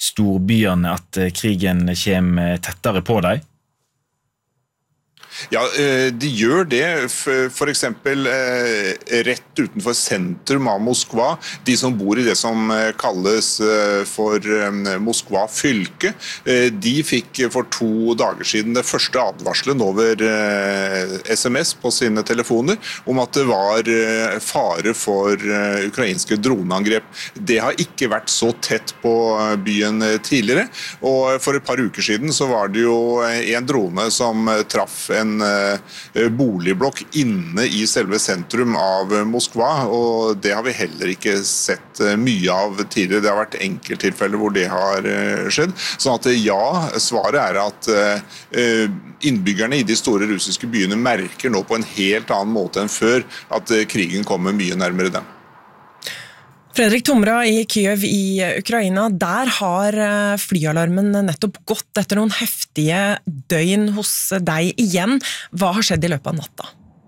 storbyene at krigen kommer tettere på dem? Ja, de gjør det, for eksempel rett utenfor sentrum av Moskva. De som bor i det som kalles for Moskva fylke, de fikk for 2 dager siden det første advarselen over SMS på sine telefoner om at det var fare for ukrainske droneangrep. Det har ikke vært så tett på byen tidligere, og for et par uker siden så var det jo en drone som traff en boligblokk inne i selve sentrum av Moskva, og det har vi heller ikke sett mye av tidligere. Det har vært enkelttilfeller hvor det har skjedd. Sånn at ja, svaret er at innbyggerne i de store russiske byene merker nå på en helt annen måte enn før at krigen kommer mye nærmere dem. Fredrik Tomra i Kyiv i Ukraina, der har flyalarmen nettopp gått etter noen heftige døgn hos deg igjen. Hva har skjedd i løpet av natta?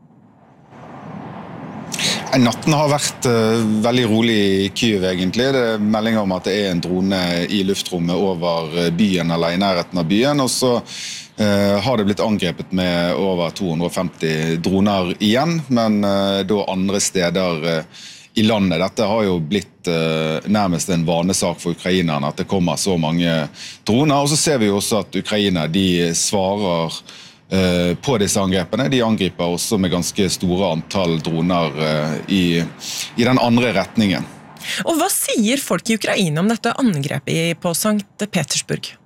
Natten har vært veldig rolig i Kyiv egentlig. Det er meldinger om at det er en drone i luftrommet over byen eller i nærheten av byen, og så har det blitt angrepet med over 250 droner igjen, men da andre steder i landet. Dette har jo blitt nærmest en vanesak for ukrainerne at det kommer så mange droner, og så ser vi jo også at Ukraina de svarer på disse angrepene. De angriper også med ganske store antall droner i den andre retningen. Og hva sier folk i Ukraina om dette angrepet på Sankt Petersburg?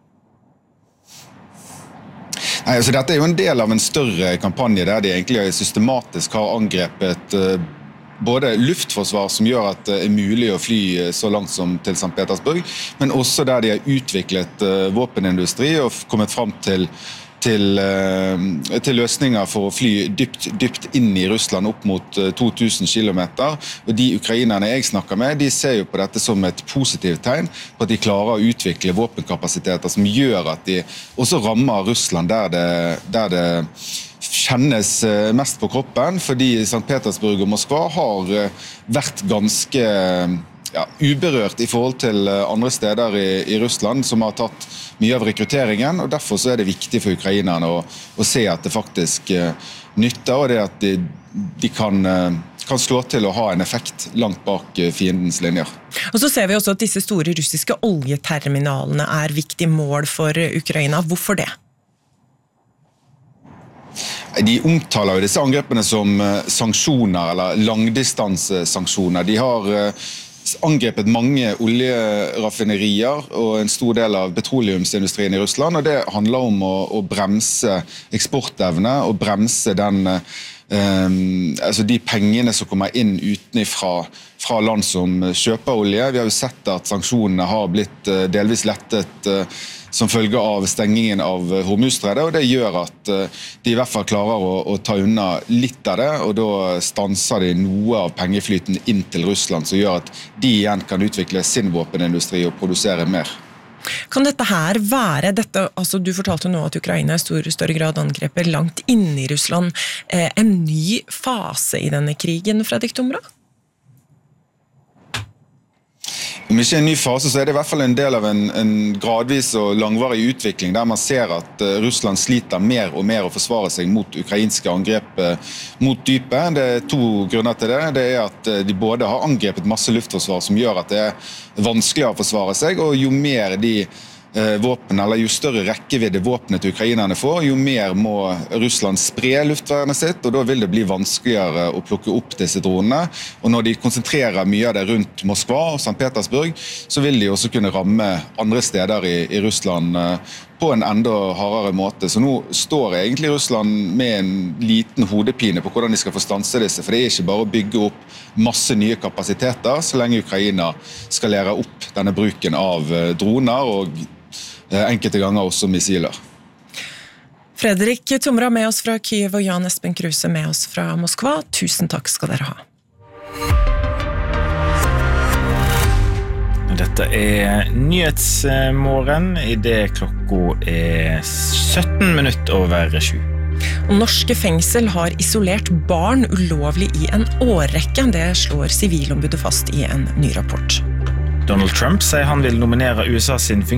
Nei, altså dette er jo en del av en større kampanje der de egentlig systematisk har angrepet både luftforsvar som gjør at det er mulig å fly så langt som til St. Petersburg, men også der de har utviklet våpenindustri og kommet frem til løsninger for å fly dypt inn i Russland opp mot 2000 kilometer. Og de ukrainerne jeg snakker med, de ser jo på dette som et positivt tegn på at de klarer å utvikle våpenkapasiteter som gjør at de også rammer Russland der det kjennes mest på kroppen, fordi St. Petersburg og Moskva har vært ganske uberørt i forhold til andre steder i Russland som har tatt mye av rekrutteringen, og derfor så er det viktig for ukrainerne å se at det faktisk nytter, og det at de kan slå til å ha en effekt langt bak fiendens linjer. Og så ser vi også at disse store russiske oljeterminalene er viktige mål for Ukraina. Hvorfor det? De omtaler jo disse angrepene som sanksjoner eller langdistansesanksjoner. De har angrepet mange oljeraffinerier og en stor del av petroleumsindustrien i Russland, og det handler om å bremse eksportevne og bremse altså de pengene som kommer inn utenfra fra land som kjøper olje. Vi har jo sett at sanksjonene har blitt delvis lettet som følge av stengingen av Hormuzstredet, og det gjør at de i hvert fall klarer å ta unna litt av det, og da stanser de noe av pengeflyten inn til Russland, som gjør at de igjen kan utvikle sin våpenindustri og produsere mer. Kan dette her være altså du fortalte nå at Ukraina i større grad angreper langt inn i Russland, en ny fase i denne krigen, Fredrik Tomra? Om ikke en ny fase, så er det i hvert fall en del av en gradvis og langvarig utvikling, der man ser at Russland sliter mer og mer å forsvare seg mot ukrainske angrep mot dypet. Det er 2 grunner til det. Det er at de både har angrepet masse luftforsvar som gjør at det er vanskeligere å forsvare seg, og jo mer våpen, eller jo større rekkevidde våpenet ukrainerne får, jo mer må Russland spre luftvernet sitt, og da vil det bli vanskeligere å plukke opp disse dronene. Og når de konsentrerer mye av det rundt Moskva og St. Petersburg, så vil de også kunne ramme andre steder i Russland på en enda hardere måte. Så nå står egentlig Russland med en liten hodepine på hvordan de skal få stanse disse, for det er ikke bare å bygge opp masse nye kapasiteter, så lenge Ukraina skalerer opp denne bruken av droner og enkelte ganger også missiler. Fredrik Tomra med oss fra Kyiv og Jan Espen Kruse med oss fra Moskva. Tusen takk skal dere ha. Dette er Nyhetsmorgen, i det klokka er 17:17. Og norske fengsel har isolert barn ulovlig i en årrekke. Det slår sivilombudet fast i en ny rapport. Donald Trump sier han vil nominere USA sin